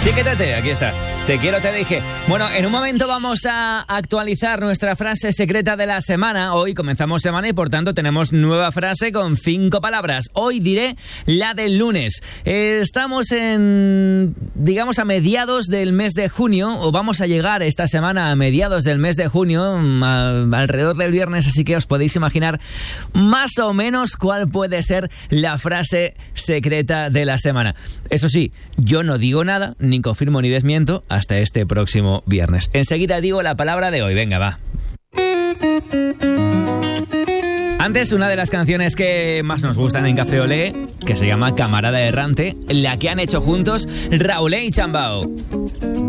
Chiquetete, aquí está. Te quiero, te dije. Bueno, en un momento vamos a actualizar nuestra frase secreta de la semana. Hoy comenzamos semana y por tanto tenemos nueva frase con 5 palabras. Hoy diré la del lunes. Estamos digamos, a mediados del mes de junio, o vamos a llegar esta semana a mediados del mes de junio, alrededor del viernes, así que os podéis imaginar más o menos cuál puede ser la frase secreta de la semana. Eso sí, yo no digo nada, ni confirmo ni desmiento, hasta este próximo viernes. Enseguida digo la palabra de hoy. Venga, va. Antes, una de las canciones que más nos gustan en Café Olé, que se llama Camarada Errante, la que han hecho juntos Raulé y Chambao.